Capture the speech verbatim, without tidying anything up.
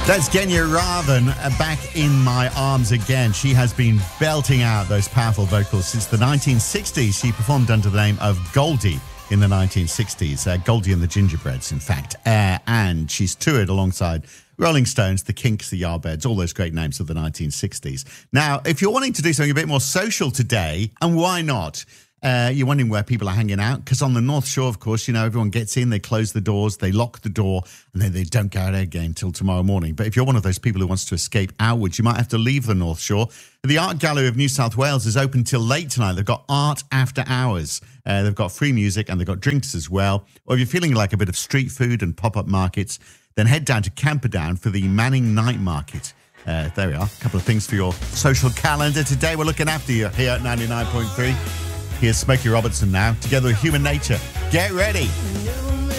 That's Genya Ravan uh, back in my arms again. She has been belting out those powerful vocals since the nineteen sixties. She performed under the name of Goldie in the nineteen sixties. Uh, Goldie and the Gingerbreads, in fact. Uh, and she's toured alongside Rolling Stones, the Kinks, the Yardbirds, all those great names of the nineteen sixties. Now, if you're wanting to do something a bit more social today, and why not? Uh, you're wondering where people are hanging out, because on the North Shore, of course, you know, everyone gets in, they close the doors, they lock the door, and then they don't go out again until tomorrow morning. But if you're one of those people who wants to escape outwards, you might have to leave the North Shore. The Art Gallery of New South Wales is open till late tonight. They've got art after hours. Uh, they've got free music and they've got drinks as well. Or if you're feeling like a bit of street food and pop-up markets, then head down to Camperdown for the Manning Night Market. Uh, there we are, a couple of things for your social calendar. Today we're looking after you here at ninety-nine point three. Here's Smokey Robertson now, together with Human Nature. Get ready.